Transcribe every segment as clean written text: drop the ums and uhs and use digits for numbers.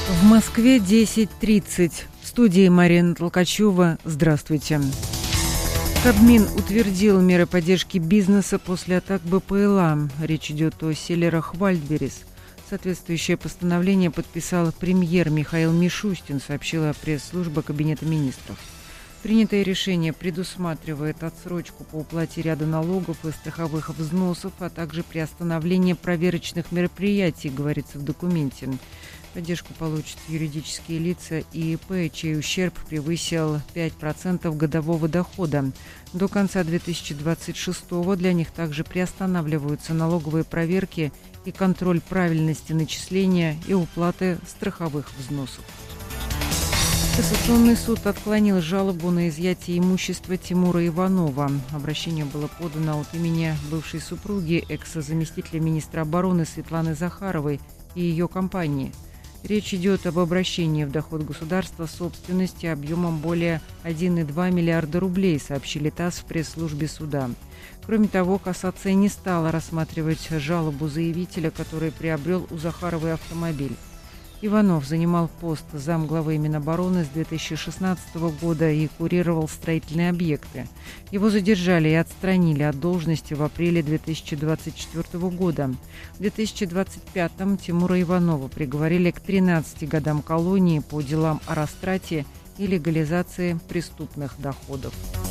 В Москве 10:30. В студии Марина Толкачева. Здравствуйте. Кабмин утвердил меры поддержки бизнеса после атак БПЛА. Речь идет о селлерах Wildberries. Соответствующее постановление подписал премьер Михаил Мишустин, сообщила пресс-служба Кабинета министров. Принятое решение предусматривает отсрочку по уплате ряда налогов и страховых взносов, а также приостановление проверочных мероприятий, говорится в документе. Поддержку получат юридические лица и ИП, чей ущерб превысил 5% годового дохода. До конца 2026-го для них также приостанавливаются налоговые проверки и контроль правильности начисления и уплаты страховых взносов. Кассационный суд отклонил жалобу на изъятие имущества Тимура Иванова. Обращение было подано от имени бывшей супруги экс-заместителя министра обороны Светланы Захаровой и ее компании. Речь идет об обращении в доход государства собственности объемом более 1,2 миллиарда рублей, сообщили ТАСС в пресс-службе суда. Кроме того, кассация не стала рассматривать жалобу заявителя, который приобрел у Захаровой автомобиль. Иванов занимал пост замглавы Минобороны с 2016 года и курировал строительные объекты. Его задержали и отстранили от должности в апреле 2024 года. В 2025-м Тимура Иванова приговорили к 13 годам колонии по делам о растрате и легализации преступных доходов.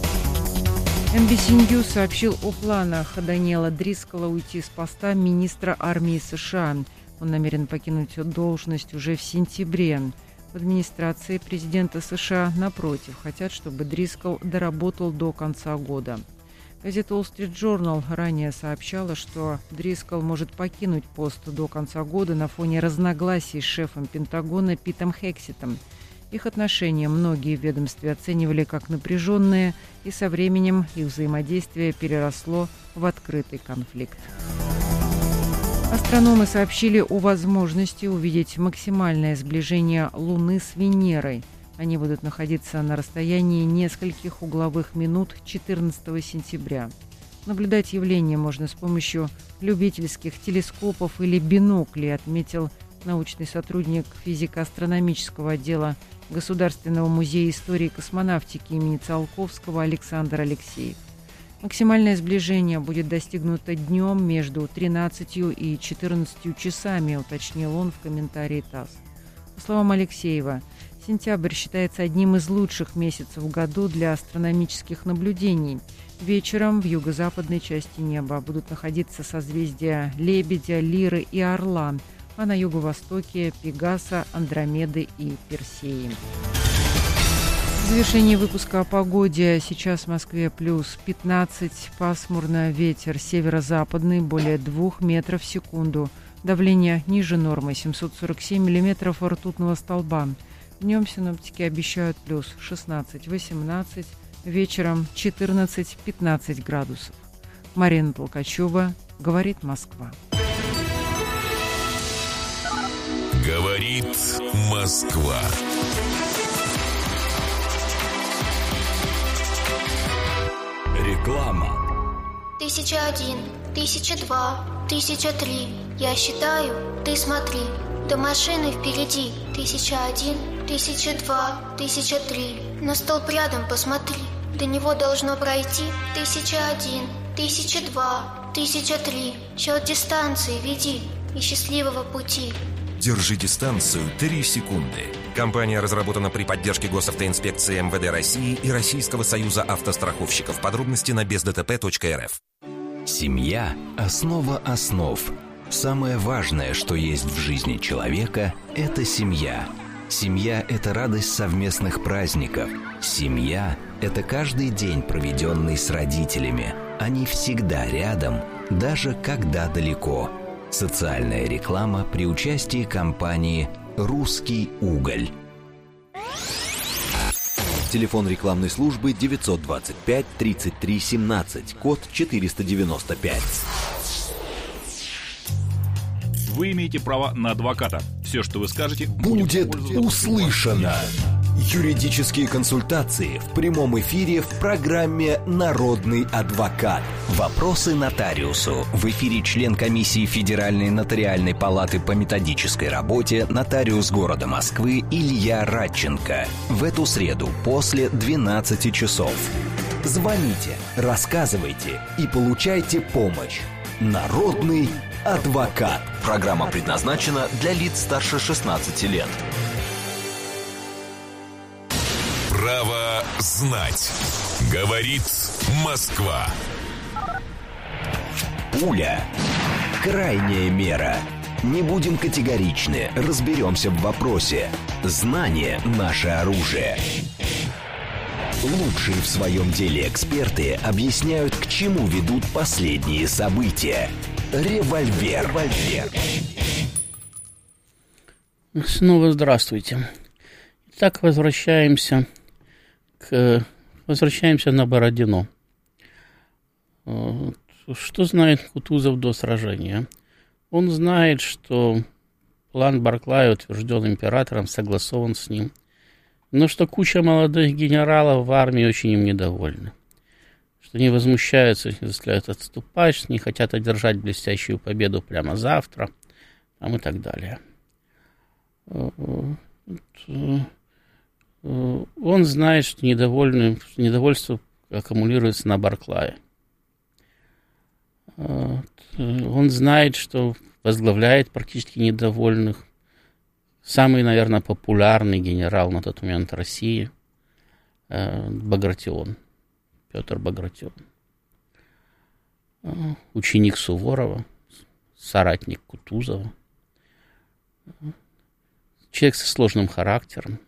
NBC News сообщил о планах Даниэла Дрискола уйти с поста министра армии США. Он намерен покинуть должность уже в сентябре. В администрации президента США, напротив, хотят, чтобы Дрискол доработал до конца года. Газета Wall Street Journal ранее сообщала, что Дрискол может покинуть пост до конца года на фоне разногласий с шефом Пентагона Питом Хексетом. Их отношения многие в ведомстве оценивали как напряженные, и со временем их взаимодействие переросло в открытый конфликт. Астрономы сообщили о возможности увидеть максимальное сближение Луны с Венерой. Они будут находиться на расстоянии нескольких угловых минут 14 сентября. Наблюдать явление можно с помощью любительских телескопов или биноклей, отметил научный сотрудник физико-астрономического отдела Государственного музея истории и космонавтики имени Циолковского Александр Алексеев. Максимальное сближение будет достигнуто днем между 13 и 14 часами, уточнил он в комментарии ТАСС. По словам Алексеева, сентябрь считается одним из лучших месяцев в году для астрономических наблюдений. Вечером в юго-западной части неба будут находиться созвездия Лебедя, Лиры и Орла, а на юго-востоке – Пегаса, Андромеды и Персеи. В завершении выпуска о погоде. Сейчас в Москве плюс 15, пасмурно, ветер северо-западный, более 2 метров в секунду. Давление ниже нормы, 747 миллиметров ртутного столба. Днем синоптики обещают плюс 16-18, вечером 14-15 градусов. Марина Толкачева, говорит Москва. Говорит Москва. Реклама. 1001, 1002, 1003. Я считаю, ты смотри. До машины впереди. 1001, 1002, 1003. На столб рядом посмотри. До него должно пройти 1001, 1002, 1003. Счет дистанции веди и счастливого пути. Держи дистанцию 3 секунды. Компания разработана при поддержке Госавтоинспекции МВД России и Российского союза автостраховщиков. Подробности на бездтп.рф. Семья – основа основ. Самое важное, что есть в жизни человека – это семья. Семья – это радость совместных праздников. Семья – это каждый день, проведенный с родителями. Они всегда рядом, даже когда далеко. Социальная реклама при участии компании «Русский уголь». Телефон рекламной службы 925 33 17, код 495. Вы имеете право на адвоката. Все, что вы скажете, будет услышано. Юридические консультации в прямом эфире в программе «Народный адвокат». Вопросы нотариусу. В эфире член комиссии Федеральной нотариальной палаты по методической работе, нотариус города Москвы Илья Радченко. В эту среду после 12 часов. Звоните, рассказывайте и получайте помощь. Народный адвокат. Программа предназначена для лиц старше 16 лет. Право знать. Говорит Москва. Пуля. Крайняя мера. Не будем категоричны, разберемся в вопросе. Знание – наше оружие. Лучшие в своем деле эксперты объясняют, к чему ведут последние события. Револьвер. Снова здравствуйте. Итак, возвращаемся на Бородино. Что знает Кутузов до сражения? Он знает, что план Барклая утвержден императором, согласован с ним, но что куча молодых генералов в армии очень им недовольны, что они возмущаются, не заставляют отступать, не хотят одержать блестящую победу прямо завтра, и так далее. Он знает, что недовольство аккумулируется на Барклае. Он знает, что возглавляет практически недовольных самый, наверное, популярный генерал на тот момент России Багратион, Петр Багратион. Ученик Суворова, соратник Кутузова. Человек со сложным характером.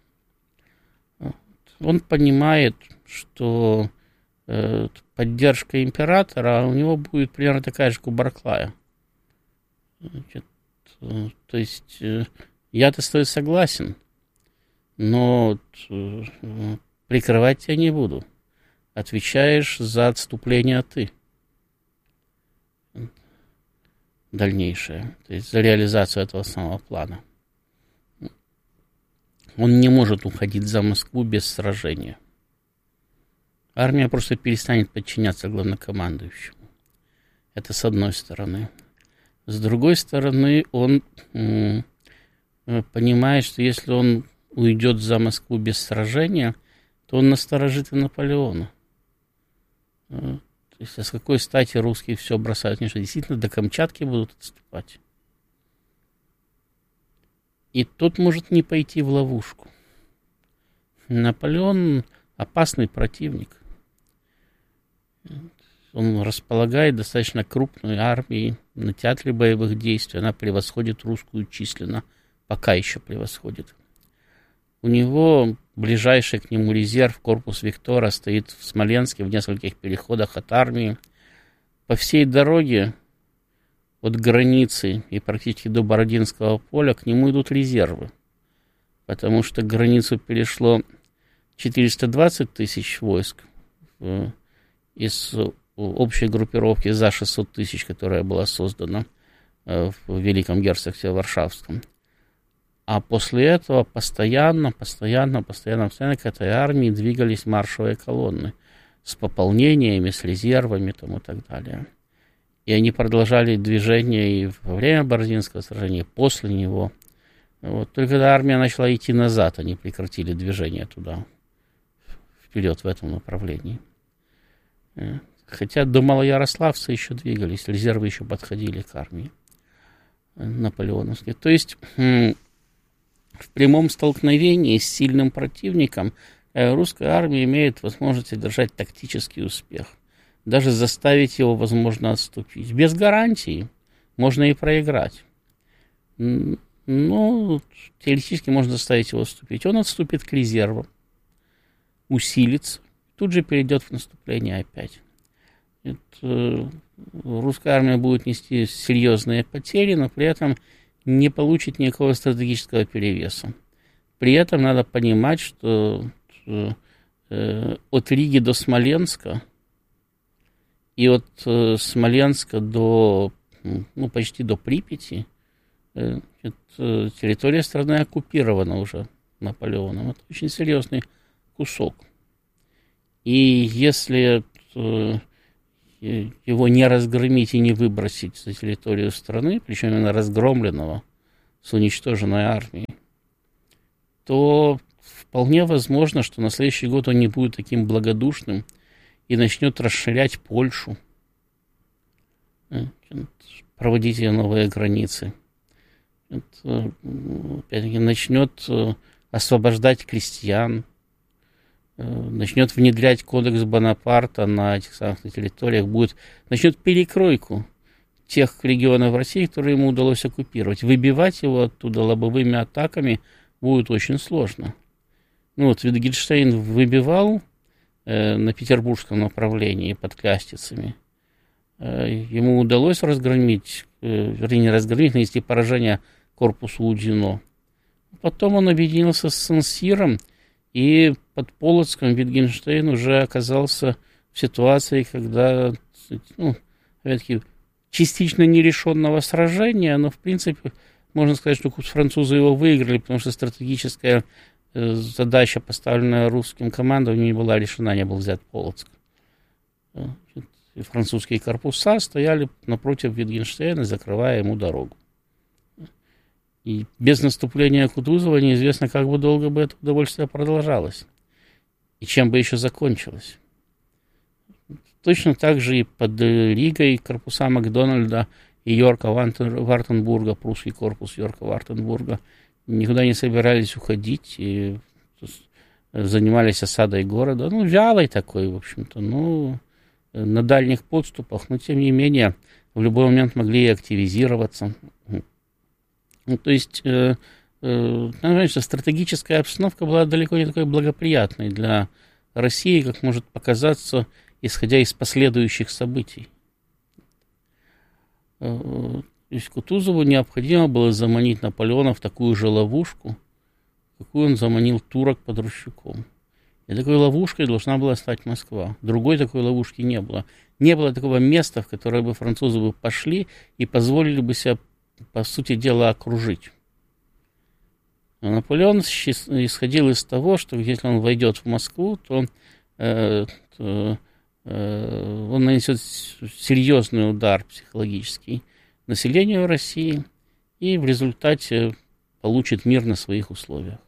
Он понимает, что поддержка императора у него будет примерно такая же, как у Барклая. Значит, то есть я-то с тобой согласен, но прикрывать тебя не буду. Отвечаешь за отступление ты. Дальнейшее. То есть за реализацию этого самого плана. Он не может уходить за Москву без сражения. Армия просто перестанет подчиняться главнокомандующему. Это с одной стороны. С другой стороны, он понимает, что если он уйдет за Москву без сражения, то он насторожит и Наполеона. То есть, а с какой стати русские все бросают? Они что, действительно до Камчатки будут отступать? И тот может не пойти в ловушку. Наполеон опасный противник. Он располагает достаточно крупной армией на театре боевых действий. Она превосходит русскую численно, пока еще превосходит. У него ближайший к нему резерв, корпус Виктора, стоит в Смоленске в нескольких переходах от армии. По всей дороге от границы и практически до Бородинского поля к нему идут резервы, потому что границу перешло 420 тысяч войск из общей группировки за 600 тысяч, которая была создана в Великом Герцогстве Варшавском. А после этого постоянно к этой армии двигались маршевые колонны с пополнениями, с резервами и так далее. И они продолжали движение и во время Бородинского сражения, и после него. Вот. Только когда армия начала идти назад, они прекратили движение туда, вперед в этом направлении. Хотя до Малоярославца еще двигались, резервы еще подходили к армии наполеоновской. То есть в прямом столкновении с сильным противником русская армия имеет возможность одержать тактический успех. Даже заставить его, возможно, отступить. Без гарантии можно и проиграть. Но теоретически можно заставить его отступить. Он отступит к резервам, усилится, тут же перейдет в наступление опять. Русская армия будет нести серьезные потери, но при этом не получит никакого стратегического перевеса. При этом надо понимать, что от Риги до Смоленска и от Смоленска до, почти до Припяти территория страны оккупирована уже Наполеоном. Это очень серьезный кусок. И если его не разгромить и не выбросить за территорию страны, причем именно разгромленного, с уничтоженной армией, то вполне возможно, что на следующий год он не будет таким благодушным и начнет расширять Польшу, проводить ее новые границы, опять-таки начнет освобождать крестьян, начнет внедрять кодекс Бонапарта на этих самых территориях, начнет перекройку тех регионов России, которые ему удалось оккупировать. Выбивать его оттуда лобовыми атаками будет очень сложно. Витгенштейн выбивал на петербургском направлении под Кастицами. Ему удалось разгромить, не разгромить, нанести поражение корпусу Удино. Потом он объединился с Сен-Сиром, и под Полоцком Витгенштейн уже оказался в ситуации, когда, опять-таки, частично нерешенного сражения, но, в принципе, можно сказать, что французы его выиграли, потому что стратегическая задача, поставленная русским командованием, не была решена, не был взят Полоцк. И французские корпуса стояли напротив Витгенштейна, закрывая ему дорогу. И без наступления Кутузова неизвестно, как бы долго бы это удовольствие продолжалось. И чем бы еще закончилось. Точно так же и под Ригой корпуса Макдональда и Йорка Вартенбурга, прусский корпус Йорка Вартенбурга, никуда не собирались уходить и занимались осадой города. Вялый такой, в общем-то, на дальних подступах, но тем не менее в любой момент могли и активизироваться. То есть, стратегическая обстановка была далеко не такой благоприятной для России, как может показаться, исходя из последующих событий. То есть Кутузову необходимо было заманить Наполеона в такую же ловушку, какую он заманил турок под Рущуком. И такой ловушкой должна была стать Москва. Другой такой ловушки не было. Не было такого места, в которое бы французы бы пошли и позволили бы себя, по сути дела, окружить. Но Наполеон исходил из того, что если он войдет в Москву, то он нанесет серьезный удар психологический населению России и в результате получит мир на своих условиях.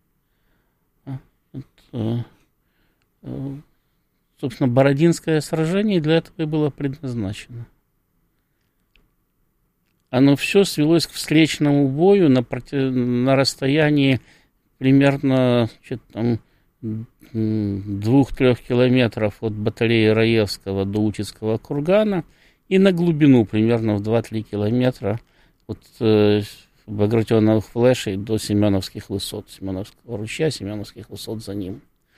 Собственно, Бородинское сражение для этого и было предназначено. Оно все свелось к встречному бою на расстоянии примерно 2-3 километров от батареи Раевского до Утицкого кургана и на глубину примерно в 2-3 километра от Багратионовых флешей до Семеновских высот, Семеновского ручья, Семеновских высот за ним.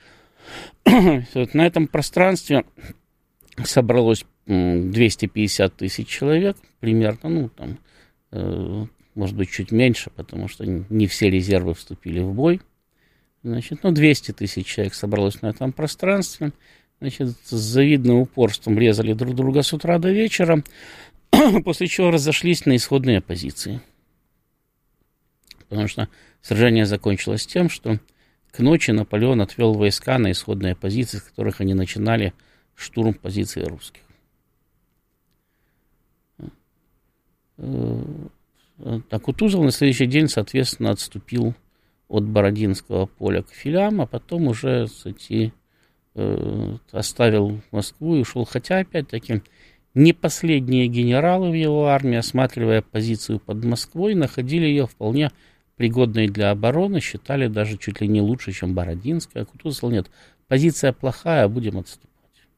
На этом пространстве собралось 250 тысяч человек, примерно, может быть, чуть меньше, потому что не все резервы вступили в бой. 200 тысяч человек собралось на этом пространстве. С завидным упорством резали друг друга с утра до вечера, после чего разошлись на исходные позиции. Потому что сражение закончилось тем, что к ночи Наполеон отвел войска на исходные позиции, с которых они начинали штурм позиций русских. А Кутузов на следующий день, соответственно, отступил от Бородинского поля к Филям, а потом уже оставил Москву и ушел. Хотя, опять-таки, не последние генералы в его армии, осматривая позицию под Москвой, находили ее вполне пригодной для обороны, считали даже чуть ли не лучше, чем Бородинская. А Кутузов сказал: нет, позиция плохая, будем отступать.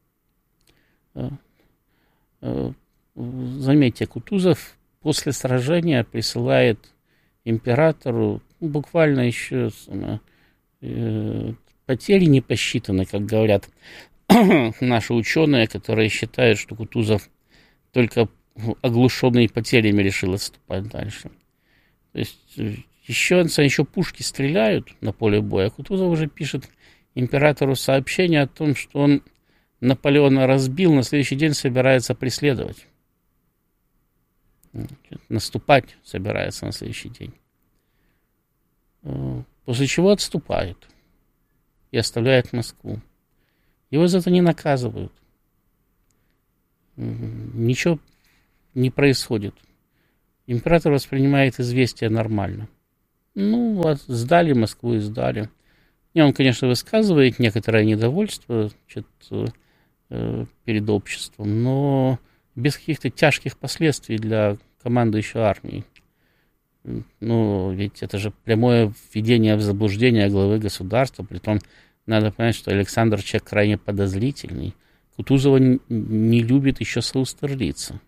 Заметьте, Кутузов после сражения присылает императору буквально еще потери не посчитаны, как говорят наши ученые, которые считают, что Кутузов только оглушенный потерями решил отступать дальше. То есть еще пушки стреляют на поле боя, а Кутузов уже пишет императору сообщение о том, что он Наполеона разбил, на следующий день собирается преследовать. Наступать собирается на следующий день. после чего отступает и оставляет Москву. Его за это не наказывают. Ничего не происходит. Император воспринимает известие нормально. Ну, вот, сдали Москву и сдали. И он, конечно, высказывает некоторое недовольство, перед обществом, но без каких-то тяжких последствий для командующего армией. Ну, ведь это же прямое введение в заблуждение главы государства, притом надо понять, что Александр человек крайне подозрительный. Кутузова не любит еще Аустерлица.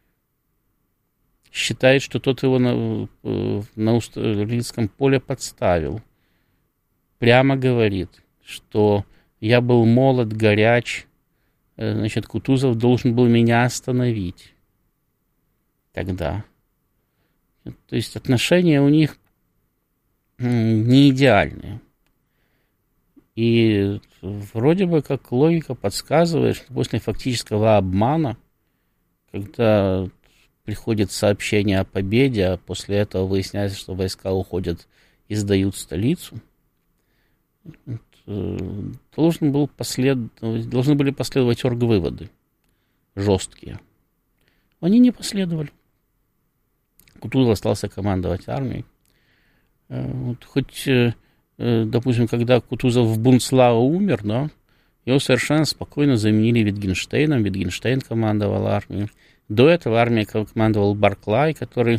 Считает, что тот его на Аустерлицком поле подставил. Прямо говорит, что я был молод, горяч, значит, Кутузов должен был меня остановить тогда. То есть отношения у них не идеальные. И вроде бы как логика подсказывает, что после фактического обмана, когда приходит сообщение о победе, а после этого выясняется, что войска уходят и сдают столицу, должны были последовать оргвыводы жесткие. Они не последовали. Кутузов остался командовать армией. Хоть, допустим, когда Кутузов в Бунцлау умер, да, его совершенно спокойно заменили Витгенштейном. Витгенштейн командовал армией. До этого армией командовал Барклай, который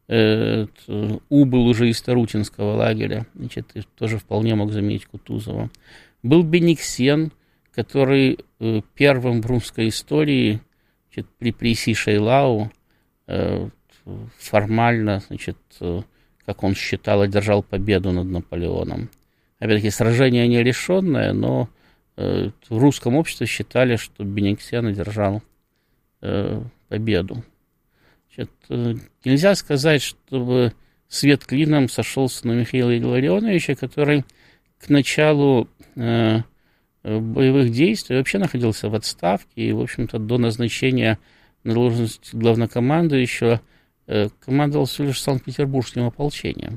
убыл уже из Тарутинского лагеря, значит, и тоже вполне мог заменить Кутузова. Был Бениксен, который первым в русской истории, значит, при Си-Шейлау формально, значит, как он считал, одержал победу над Наполеоном. Опять-таки, сражение не решенное, но в русском обществе считали, что Бениксен одержал победу. Значит, нельзя сказать, чтобы свет клином сошелся на Михаила Илларионовича, который к началу боевых действий вообще находился в отставке, и, в общем-то, до назначения на должность главнокомандующего командовал всего лишь Санкт-Петербургским ополчением.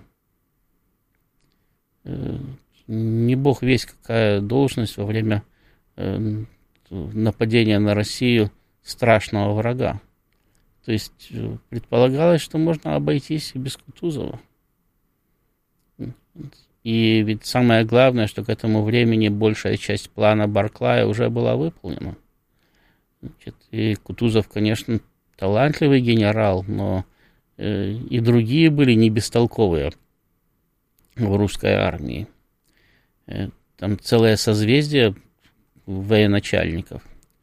Не бог весть какая должность во время нападения на Россию страшного врага. То есть предполагалось, что можно обойтись и без Кутузова. И ведь самое главное, что к этому времени большая часть плана Барклая уже была выполнена. Значит, и Кутузов, конечно, талантливый генерал, но и другие были не бестолковые в русской армии. Там целое созвездие военачальников.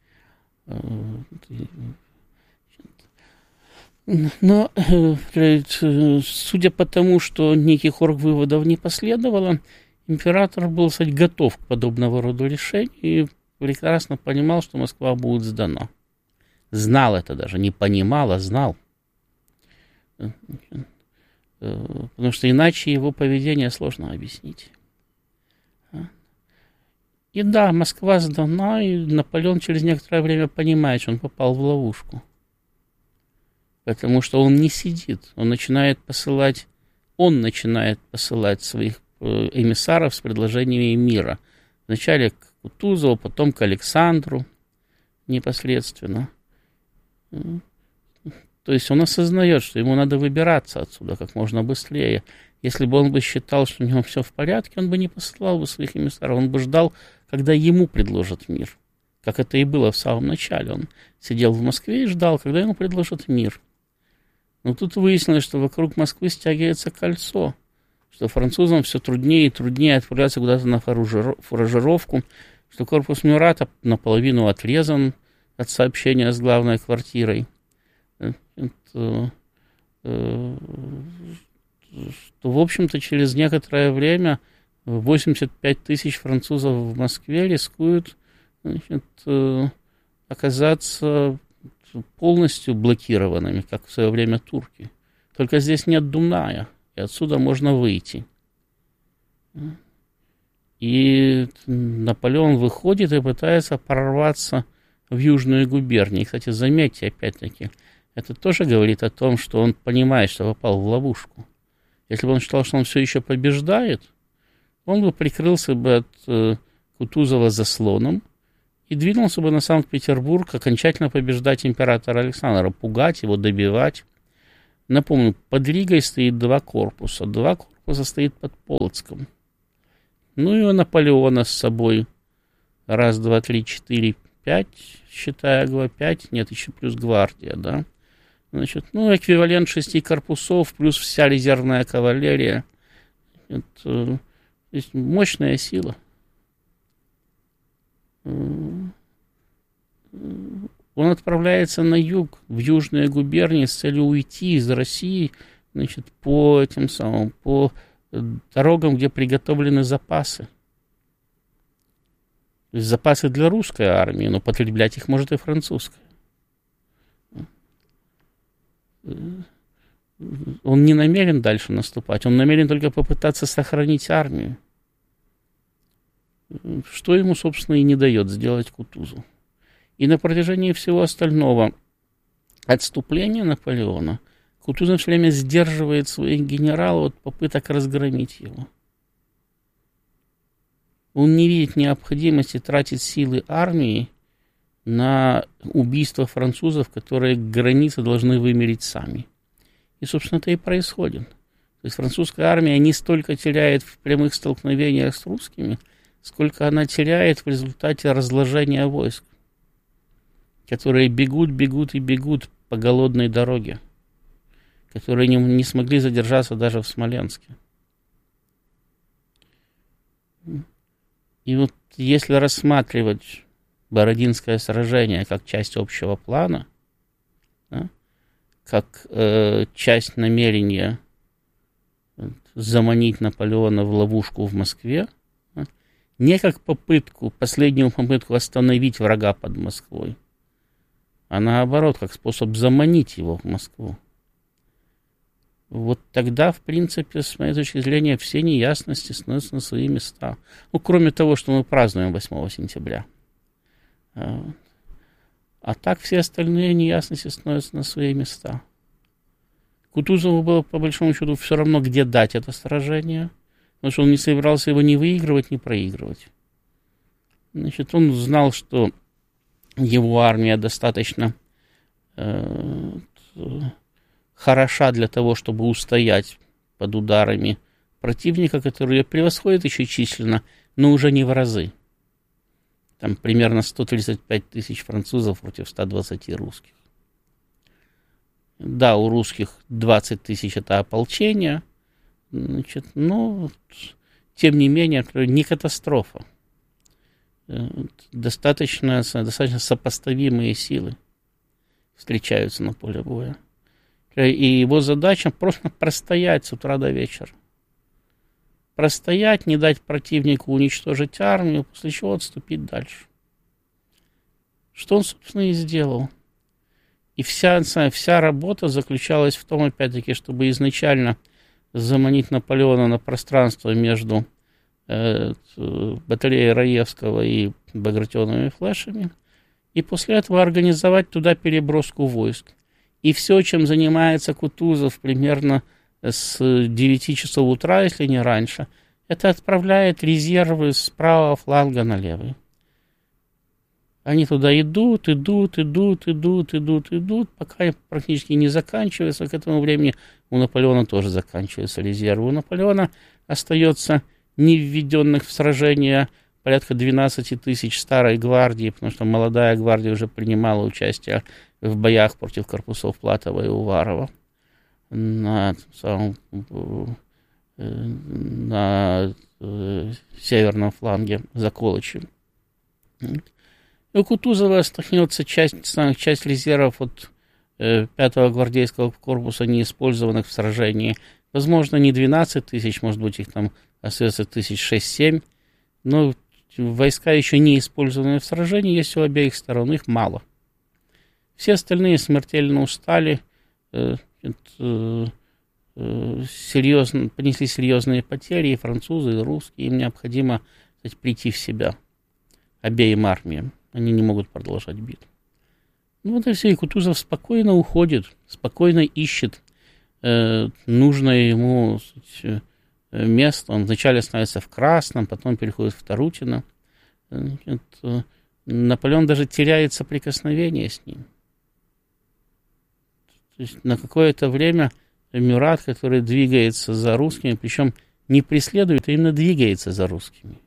Но, судя по тому, что неких оргвыводов не последовало, император был, кстати, готов к подобного рода решению и прекрасно понимал, что Москва будет сдана. Знал это даже, не понимал, а знал. Потому что иначе его поведение сложно объяснить. И да, Москва сдана, и Наполеон через некоторое время понимает, что он попал в ловушку. Потому что он не сидит, он начинает посылать своих эмиссаров с предложениями мира. Вначале к Кутузову, потом к Александру непосредственно. То есть он осознает, что ему надо выбираться отсюда как можно быстрее. Если бы он бы считал, что у него все в порядке, он бы не посылал бы своих эмиссаров, он бы ждал, когда ему предложат мир. Как это и было в самом начале. Он сидел в Москве и ждал, когда ему предложат мир. Но тут выяснилось, что вокруг Москвы стягивается кольцо, что французам все труднее и труднее отправляться куда-то на фуражировку, что корпус Мюрата наполовину отрезан от сообщения с главной квартирой, что, в общем-то, через некоторое время 85 тысяч французов в Москве рискуют, значит, оказаться полностью блокированными, как в свое время турки. Только здесь нет Дуная, и отсюда можно выйти. И Наполеон выходит и пытается прорваться в Южную губернию. И, кстати, заметьте, опять-таки, это тоже говорит о том, что он понимает, что попал в ловушку. Если бы он считал, что он все еще побеждает, он бы прикрылся бы от Кутузова заслоном и двинулся бы на Санкт-Петербург окончательно побеждать императора Александра, пугать его, добивать. Напомню, под Ригой стоит 2 корпуса. 2 корпуса стоит под Полоцком. Ну и у Наполеона с собой 1, 2, 3, 4, 5, считая 5, нет, еще плюс гвардия, да. Значит, эквивалент 6 корпусов плюс вся резервная кавалерия. Это мощная сила. Он отправляется на юг, в южные губернии с целью уйти из России, значит, по дорогам, где приготовлены запасы. То есть запасы для русской армии, но потреблять их может и французская. Он не намерен дальше наступать, он намерен только попытаться сохранить армию. Что ему, собственно, и не дает сделать Кутузов. И на протяжении всего остального отступления Наполеона Кутузов все время сдерживает своих генералов от попыток разгромить его. Он не видит необходимости тратить силы армии на убийство французов, которые границы должны вымерить сами. И, собственно, это и происходит. То есть французская армия не столько теряет в прямых столкновениях с русскими, сколько она теряет в результате разложения войск, которые бегут по голодной дороге, которые не смогли задержаться даже в Смоленске. И вот если рассматривать Бородинское сражение как часть общего плана, да, как часть намерения заманить Наполеона в ловушку в Москве, да, не как последнюю попытку остановить врага под Москвой, а наоборот, как способ заманить его в Москву. Вот тогда, в принципе, с моей точки зрения, все неясности становятся на свои места. Кроме того, что мы празднуем 8 сентября. А так все остальные неясности становятся на свои места. Кутузову было, по большому счету, все равно, где дать это сражение, потому что он не собирался его ни выигрывать, ни проигрывать. Значит, он знал, что его армия достаточно хороша для того, чтобы устоять под ударами противника, который ее превосходит еще численно, но уже не в разы. Там примерно 135 тысяч французов против 120 русских. Да, у русских 20 тысяч это ополчение, значит, но тем не менее не катастрофа. Достаточно сопоставимые силы встречаются на поле боя. И его задача просто простоять с утра до вечера. Простоять, не дать противнику уничтожить армию, после чего отступить дальше. Что он, собственно, и сделал. И вся работа заключалась в том, опять-таки, чтобы изначально заманить Наполеона на пространство между батареей Раевского и Багратионовыми флешами, и после этого организовать туда переброску войск. И все, чем занимается Кутузов примерно с 9 часов утра, если не раньше, это отправляет резервы с правого фланга на левый. Они туда идут, пока практически не заканчиваются. К этому времени у Наполеона тоже заканчиваются резервы. У Наполеона остается не введенных в сражение порядка 12 тысяч старой гвардии, потому что молодая гвардия уже принимала участие в боях против корпусов Платова и Уварова на северном фланге за Колычем. И у Кутузова остается часть резервов от 5-го гвардейского корпуса, неиспользованных в сражении. Возможно, не 12 тысяч, может быть, их там остается 6-7, но войска еще не использованные в сражении есть у обеих сторон, их мало. Все остальные смертельно устали, понесли серьезные потери, и французы, и русские. Им необходимо, кстати, прийти в себя обеим армиям. Они не могут продолжать битву. Вот и все, и Кутузов спокойно уходит, спокойно ищет нужное ему мест. Он вначале становится в Красном, потом переходит в Тарутино. Наполеон даже теряет соприкосновение с ним. То есть на какое-то время Мюрат, который двигается за русскими, причем не преследует, а именно двигается за русскими.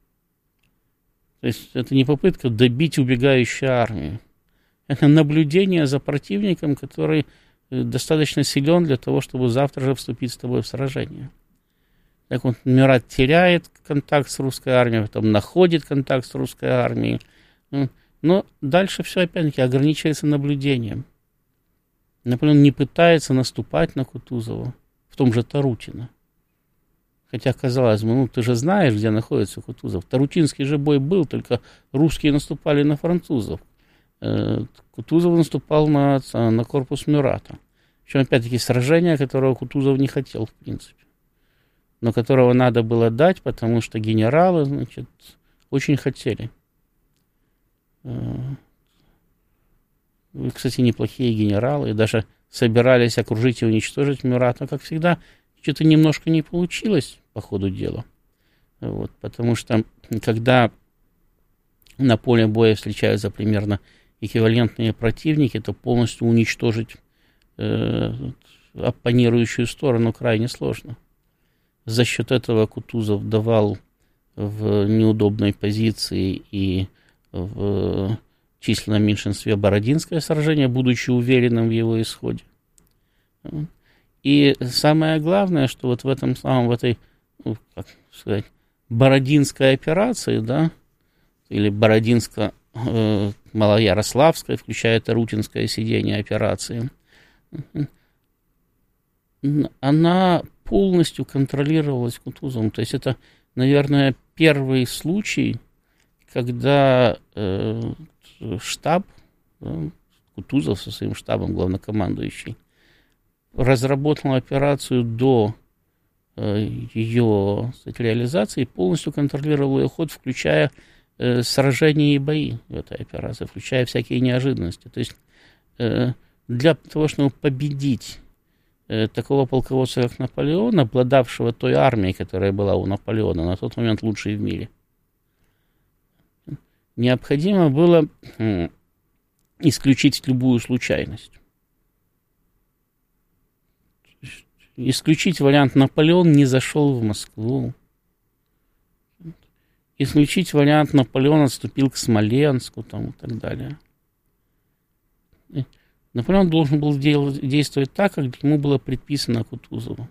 То есть это не попытка добить убегающую армию. Это наблюдение за противником, который достаточно силен для того, чтобы завтра же вступить с тобой в сражение. Так вот, Мюрат теряет контакт с русской армией, потом находит контакт с русской армией. Но дальше все опять-таки ограничивается наблюдением. Наполеон не пытается наступать на Кутузова в том же Тарутино. Хотя, казалось бы, ты же знаешь, где находится Кутузов. Тарутинский же бой был, только русские наступали на французов. Кутузов наступал на корпус Мюрата. Причем, опять-таки, сражение, которого Кутузов не хотел, в принципе. Но которого надо было дать, потому что генералы, очень хотели. Кстати, неплохие генералы, даже собирались окружить и уничтожить Мюрат, но, как всегда, что-то немножко не получилось по ходу дела. Вот, потому что, когда на поле боя встречаются примерно эквивалентные противники, то полностью уничтожить оппонирующую сторону крайне сложно. За счет этого Кутузов давал в неудобной позиции и в численном меньшинстве Бородинское сражение, будучи уверенным в его исходе. И самое главное, что вот в этом самом, в этой, Бородинской операции, да, или Бородинско-Малоярославской, включая Тарутинское сидение операции, она полностью контролировалась Кутузовым. То есть это, наверное, первый случай, когда штаб, Кутузов со своим штабом, главнокомандующий, разработал операцию до ее реализации, полностью контролировал ее ход, включая сражения и бои в этой операции, включая всякие неожиданности. То есть для того, чтобы победить такого полководца, как Наполеон, обладавшего той армией, которая была у Наполеона, на тот момент лучшей в мире, необходимо было исключить любую случайность. Исключить вариант Наполеон не зашел в Москву. Исключить вариант Наполеон отступил к Смоленску там, и так далее. Наполеон должен был действовать так, как ему было предписано Кутузову.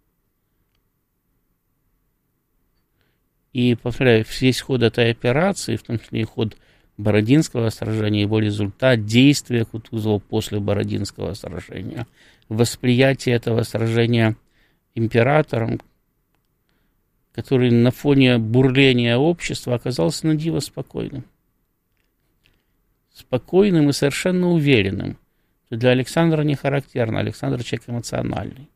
И, повторяю, весь ход этой операции, в том числе и ход Бородинского сражения, его результат, действия Кутузова после Бородинского сражения, восприятие этого сражения императором, который на фоне бурления общества оказался надиво спокойным. Спокойным и совершенно уверенным. Что для Александра не характерно. Александр человек эмоциональный.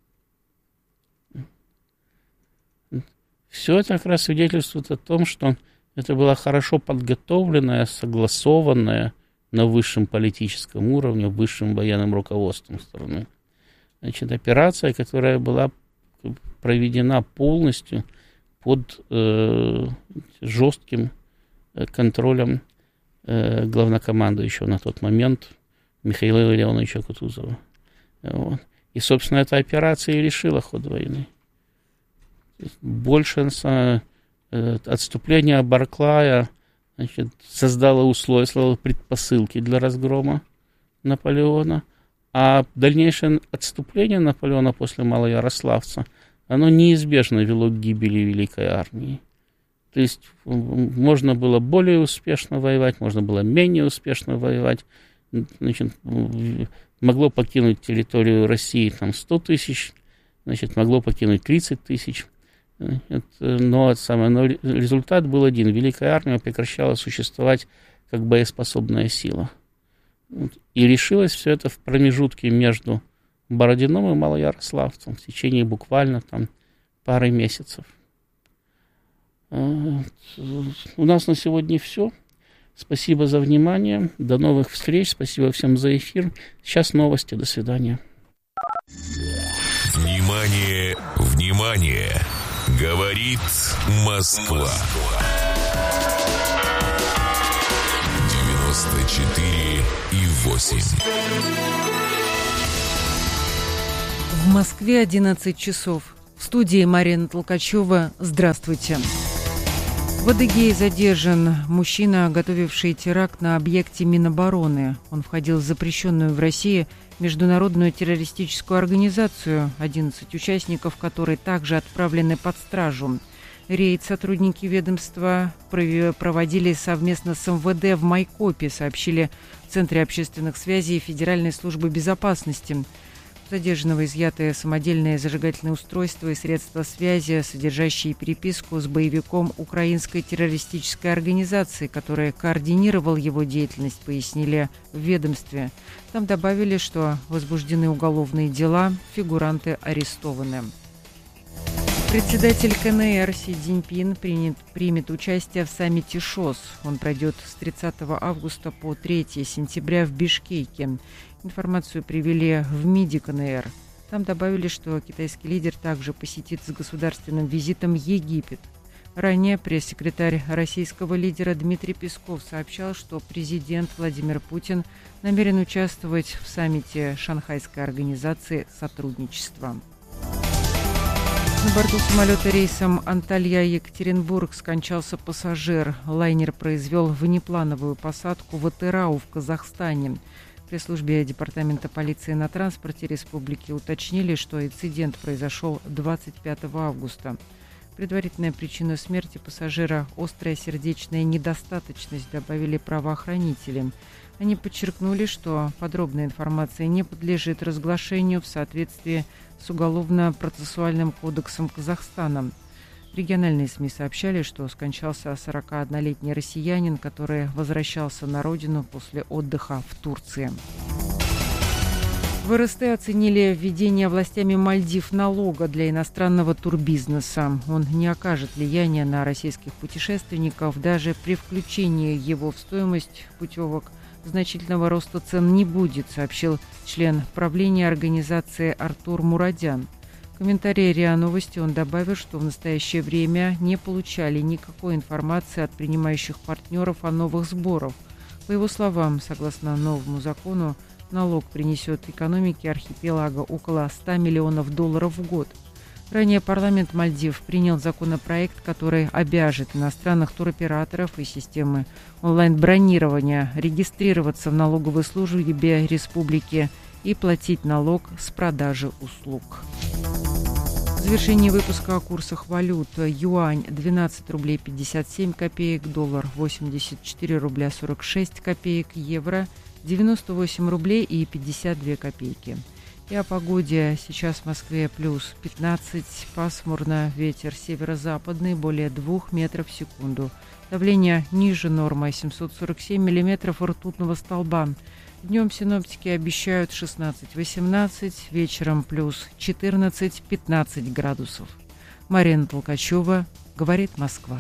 Все это как раз свидетельствует о том, что это была хорошо подготовленная, согласованная на высшем политическом уровне, высшим военным руководством страны. Значит, операция, которая была проведена полностью под жестким контролем главнокомандующего на тот момент Михаила Леоновича Кутузова. Вот. И, собственно, эта операция и решила ход войны. Больше отступление Барклая, значит, создало условия, создало предпосылки для разгрома Наполеона, а дальнейшее отступление Наполеона после Малоярославца, оно неизбежно вело к гибели Великой армии. То есть можно было более успешно воевать, можно было менее успешно воевать. Значит, могло покинуть территорию России там 100 тысяч, значит, могло покинуть 30 тысяч. Но результат был один. Великая армия прекращала существовать как боеспособная сила. И решилось все это в промежутке между Бородином и Малоярославцем в течение буквально там пары месяцев. У нас на сегодня все. Спасибо за внимание. До новых встреч. Спасибо всем за эфир. Сейчас новости. До свидания. Внимание, внимание! Говорит Москва. 94,8. В Москве 11 часов. В студии Марина Толкачева. Здравствуйте. В Адыгее задержан мужчина, готовивший теракт на объекте Минобороны. Он входил в запрещенную в России международную террористическую организацию, 11 участников которой также отправлены под стражу. Рейд сотрудники ведомства проводили совместно с МВД в Майкопе, сообщили в Центре общественных связей Федеральной службы безопасности. У задержанного изъяты самодельные зажигательные устройства и средства связи, содержащие переписку с боевиком украинской террористической организации, которая координировал его деятельность, пояснили в ведомстве. Там добавили, что возбуждены уголовные дела, фигуранты арестованы. Председатель КНР Си Цзиньпин примет участие в саммите ШОС. Он пройдет с 30 августа по 3 сентября в Бишкеке. Информацию привели в МИДе КНР. Там добавили, что китайский лидер также посетит с государственным визитом Египет. Ранее пресс-секретарь российского лидера Дмитрий Песков сообщал, что президент Владимир Путин намерен участвовать в саммите Шанхайской организации сотрудничества. На борту самолета рейсом Анталья-Екатеринбург скончался пассажир. Лайнер произвел внеплановую посадку в Атырау в Казахстане. В пресс-службе Департамента полиции на транспорте республики уточнили, что инцидент произошел 25 августа. Предварительная причина смерти пассажира – острая сердечная недостаточность, добавили правоохранители. Они подчеркнули, что подробная информация не подлежит разглашению в соответствии с Уголовно-процессуальным кодексом Казахстана. Региональные СМИ сообщали, что скончался 41-летний россиянин, который возвращался на родину после отдыха в Турции. В РСТ оценили введение властями Мальдив налога для иностранного турбизнеса. Он не окажет влияния на российских путешественников, даже при включении его в стоимость путевок. Значительного роста цен не будет, сообщил член правления организации Артур Мурадян. В комментарии РИА Новости он добавил, что в настоящее время не получали никакой информации от принимающих партнеров о новых сборах. По его словам, согласно новому закону, налог принесет экономике архипелага около $100 миллионов в год. Ранее парламент Мальдив принял законопроект, который обяжет иностранных туроператоров и системы онлайн-бронирования регистрироваться в налоговой службе республики и платить налог с продажи услуг. В завершении выпуска о курсах валют. Юань 12 рублей 57 копеек, доллар 84 рубля 46 копеек, евро 98 рублей и 52 копейки. И о погоде. Сейчас в Москве плюс 15, пасмурно, ветер северо-западный, более 2 метров в секунду. Давление ниже нормы, 747 миллиметров ртутного столба. Днем синоптики обещают 16-18, вечером плюс 14-15 градусов. Марина Толкачева, говорит Москва.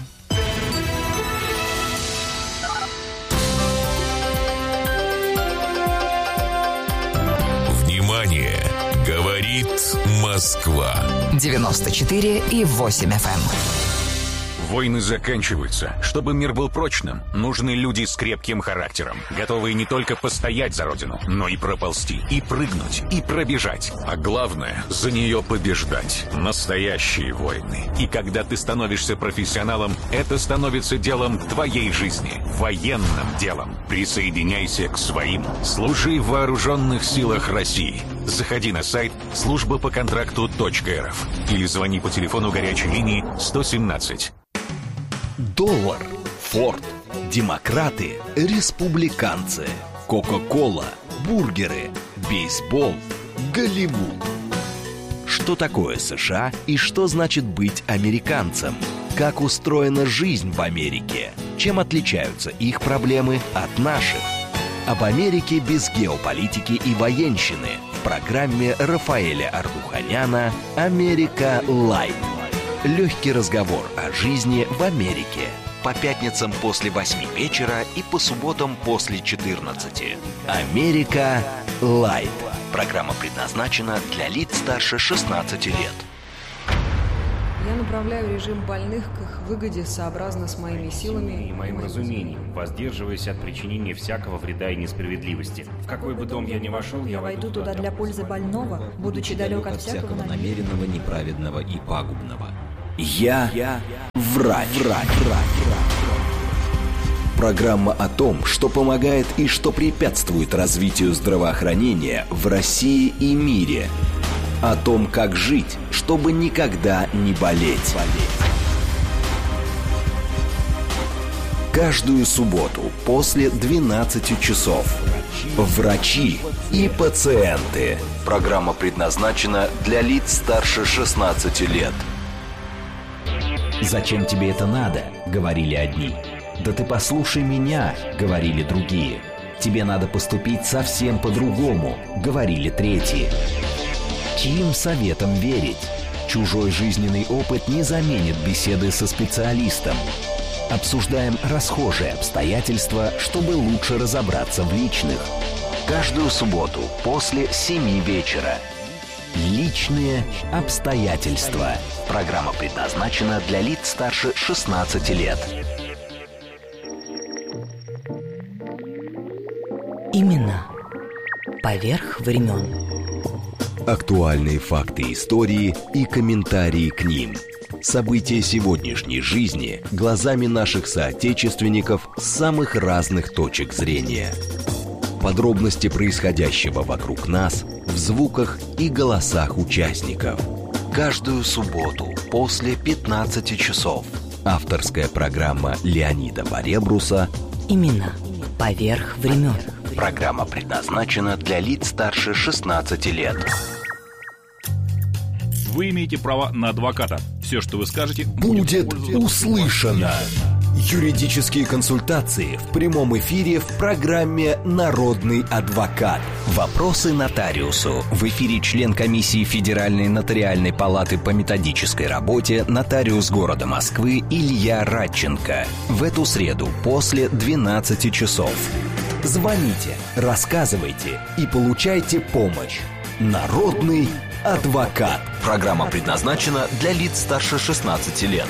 Внимание! Говорит Москва. 94,8 FM. Войны заканчиваются. Чтобы мир был прочным, нужны люди с крепким характером, готовые не только постоять за родину, но и проползти, и прыгнуть, и пробежать. А главное, за нее побеждать. Настоящие войны. И когда ты становишься профессионалом, это становится делом твоей жизни. Военным делом. Присоединяйся к своим. Служи в вооруженных силах России. Заходи на сайт службапоконтракту.рф или звони по телефону горячей линии 117. Доллар, Форд, демократы, республиканцы, Кока-кола, бургеры, бейсбол, Голливуд. Что такое США и что значит быть американцем? Как устроена жизнь в Америке? Чем отличаются их проблемы от наших? Об Америке без геополитики и военщины в программе Рафаэля Ардуханяна «Америка Лайт». Легкий разговор о жизни в Америке. По пятницам после 8 вечера и по субботам после 14. «Америка Лайт». Программа предназначена для лиц старше 16 лет. Я направляю режим больных к их выгоде сообразно с моими силами и моим разумением, воздерживаясь от причинения всякого вреда и несправедливости. В какой бы дом я ни вошел, я войду туда для пользы больного, будучи далек от всякого намеренного, неправедного и пагубного. Я врач. Программа о том, что помогает и что препятствует развитию здравоохранения в России и мире. О том, как жить, чтобы никогда не болеть. Каждую субботу после 12 часов. Врачи и пациенты. Программа предназначена для лиц старше 16 лет. «Зачем тебе это надо?» — говорили одни. «Да ты послушай меня», — говорили другие. «Тебе надо поступить совсем по-другому», — говорили третьи. Чьим советом верить? Чужой жизненный опыт не заменит беседы со специалистом. Обсуждаем расхожие обстоятельства, чтобы лучше разобраться в личных. Каждую субботу после 7 вечера. Личные обстоятельства. Программа предназначена для лиц старше 16 лет. Именно поверх времен. Актуальные факты истории и комментарии к ним. События сегодняшней жизни глазами наших соотечественников с самых разных точек зрения. Подробности происходящего вокруг нас в звуках и голосах участников. Каждую субботу после 15 часов. Авторская программа Леонида Баребруса «Именно поверх времен». Программа предназначена для лиц старше 16 лет. Вы имеете право на адвоката. Все, что вы скажете, будет услышано. Юридические консультации в прямом эфире в программе «Народный адвокат». Вопросы нотариусу. В эфире член комиссии Федеральной нотариальной палаты по методической работе, нотариус города Москвы Илья Радченко. В эту среду после 12 часов. Звоните, рассказывайте и получайте помощь. «Народный адвокат». Программа предназначена для лиц старше 16 лет.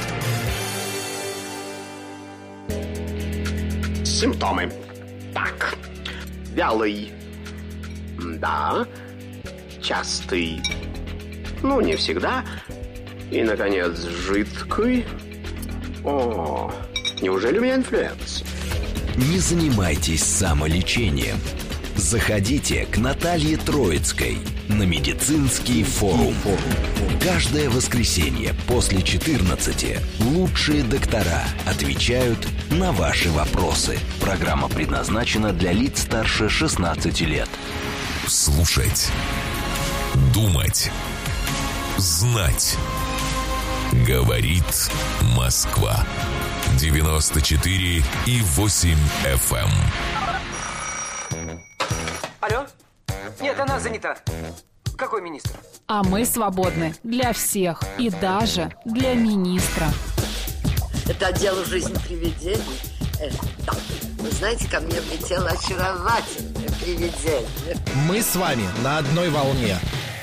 Симптомы. Так. Вялый. Да. Частый. Ну, не всегда. И, наконец, жидкий. О, неужели у меня инфлюенс? Не занимайтесь самолечением. Заходите к Наталье Троицкой на медицинский форум. Каждое воскресенье после 14 лучшие доктора отвечают на ваши вопросы. Программа предназначена для лиц старше 16 лет. Слушать, думать, знать. Говорит Москва. 94,8 FM. Алло? Нет, она занята. Какой министр? А мы свободны для всех и даже для министра. Это отдел жизни привидений. Да. Вы знаете, ко мне влетело очаровательное привидение. Мы с вами на одной волне.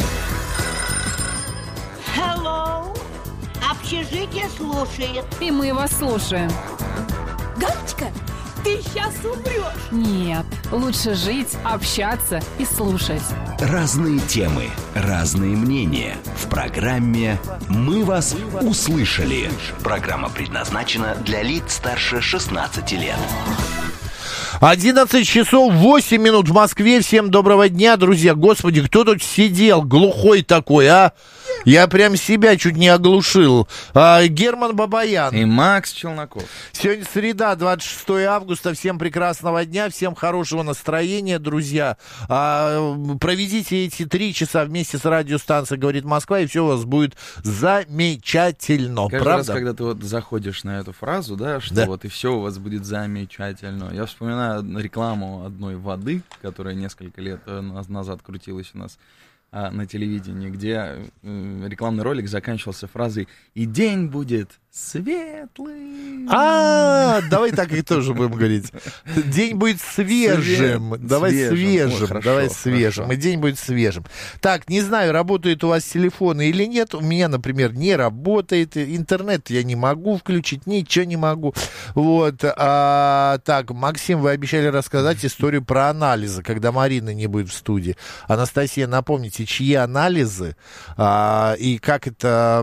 Hello. Общежитие слушает. И мы вас слушаем. Галочка, ты сейчас умрешь. Нет, лучше жить, общаться и слушать. Разные темы, разные мнения. В программе «Мы вас услышали». Программа предназначена для лиц старше 16 лет. 11 часов 8 минут в Москве. Всем доброго дня, друзья. Господи, кто тут сидел глухой такой, а? Я прям себя чуть не оглушил. Герман Бабаян. И Макс Челноков. Сегодня среда, 26 августа. Всем прекрасного дня, всем хорошего настроения, друзья. Проведите эти 3 часа вместе с радиостанцией «Говорит Москва», и все у вас будет замечательно. Каждый правда? раз, когда ты вот заходишь на эту фразу, да, что вот и все у вас будет замечательно. Я вспоминаю рекламу одной воды, которая несколько лет назад крутилась у нас на телевидении, где рекламный ролик заканчивался фразой «И день будет светлый. Давай так и тоже будем говорить. День будет свежим. Давай свежим. Давай свежим. И день будет свежим. Так, не знаю, работает у вас телефон или нет. У меня, например, не работает. Интернет я не могу включить, ничего не могу. Вот. Так, Максим, вы обещали рассказать историю про анализы, когда Марина не будет в студии. Анастасия, напомните, чьи анализы и как это...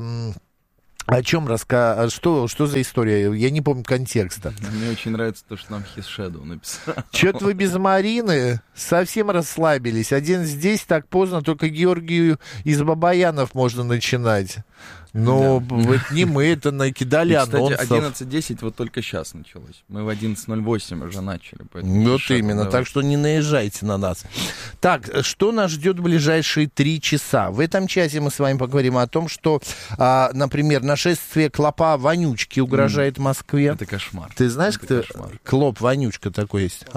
О чем что за история? Я не помню контекста. Мне очень нравится то, что нам His Shadow написал. Что-то вы без Марины совсем расслабились. Один здесь так поздно, только Георгию из Бабаянов можно начинать. Но это не мы, это накидали анонсов. Кстати, 11:10 вот только сейчас началось. Мы в 11:08 уже начали. Вот именно, так что не наезжайте на нас. Так, что нас ждет в ближайшие 3 часа? В этом часе мы с вами поговорим о том, что, например, нашествие клопа вонючки угрожает Москве. Это кошмар. Ты знаешь, кто клоп вонючка такой есть?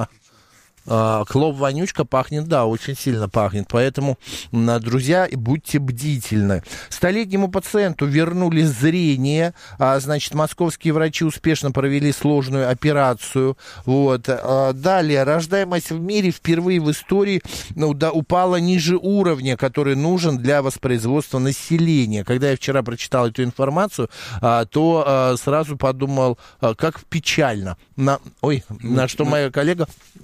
Клоп-вонючка пахнет, да, очень сильно пахнет. Поэтому, друзья, будьте бдительны. 100-летнему пациенту вернули зрение. Значит, московские врачи успешно провели сложную операцию. Вот. Далее, рождаемость в мире впервые в истории упала ниже уровня, который нужен для воспроизводства населения. Когда я вчера прочитал эту информацию, то сразу подумал, как печально. На что моя коллега...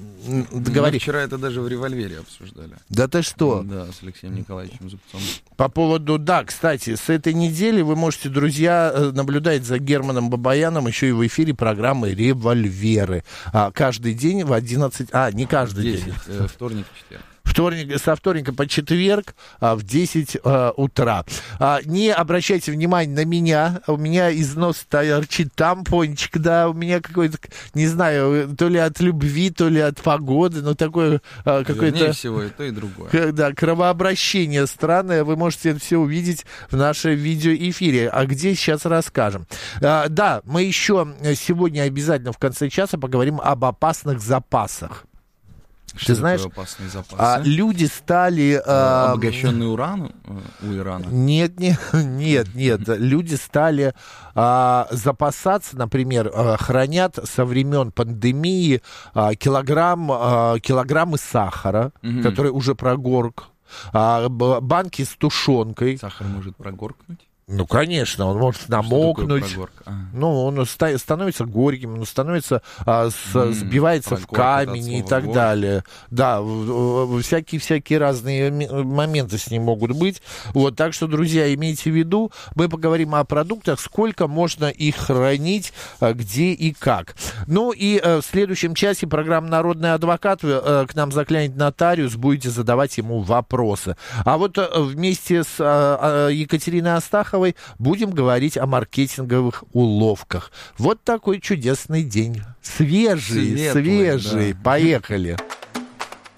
Мы вчера это даже в «Револьвере» обсуждали. Да ты что? Да, с Алексеем Николаевичем Зубцом. По поводу, да, кстати, с этой недели вы можете, друзья, наблюдать за Германом Бабаяном еще и в эфире программы «Револьверы». Каждый день в 11... не каждый 10, день. Вторник, четверг. Со вторника по четверг в 10 утра. Не обращайте внимания на меня. У меня из носа торчит тампончик, да. У меня какой-то, не знаю, то ли от любви, то ли от погоды, но такое какое-то... Вернее всего, и то, и другое. Да, кровообращение странное. Вы можете это все увидеть в нашем видеоэфире. А где, сейчас расскажем. Да, мы еще сегодня обязательно в конце часа поговорим об опасных запасах. Что ты знаешь, люди стали... Обогащенный уран у Ирана? Нет. Люди стали запасаться, например, хранят со времен пандемии килограммы сахара, который уже прогорк, банки с тушенкой. Сахар может прогоркнуть? Ну, конечно, он может намокнуть. Ну, он становится горьким, он становится, сбивается в камень и так далее. Да, всякие разные моменты с ним могут быть. Вот, так что, друзья, имейте в виду, мы поговорим о продуктах, сколько можно их хранить, где и как. Ну, и в следующем часе программа «Народный адвокат», к нам заглянет нотариус, будете задавать ему вопросы. А вот вместе с Екатериной Астаховой будем говорить о маркетинговых уловках. Вот такой чудесный день. Свежий. Да. Поехали.